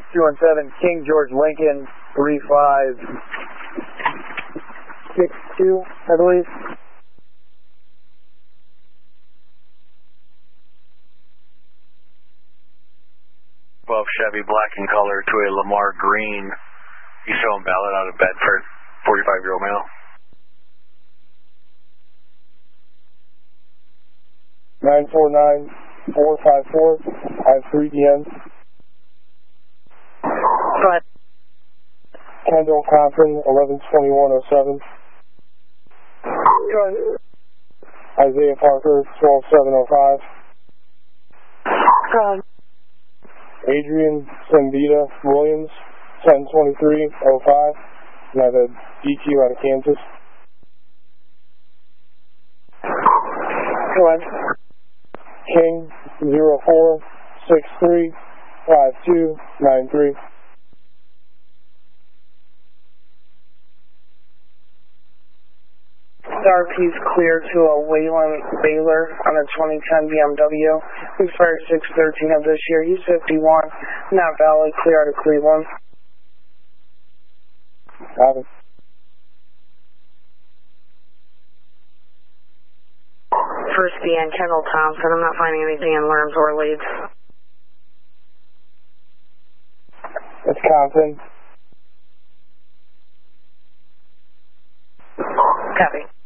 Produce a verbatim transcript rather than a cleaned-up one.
two one seven, King George Lincoln, three five six two, I believe. twelve Chevy, black in color, to a Lamar Green, East Home Ballot out of Bedford, forty-five-year-old male. nine four nine, four five four, I have three D Ms. Go ahead. Kendall Compton, eleven twenty-one oh seven. Go ahead. Isaiah Parker, twelve seven oh five. Go ahead. Adrian Sambita Williams, ten twenty-three oh five. And I have a D Q out of Kansas. Go ahead. King, zero four six three five two nine three. R P's clear to a Waylon Baylor on a twenty ten B M W. Expired six thirteen of this year. He's fifty-one. Not valid. Clear out of Cleveland. Got it. First D N, Kendall Thompson. I'm not finding anything in Lerms or Leeds. It's Compton. Copy.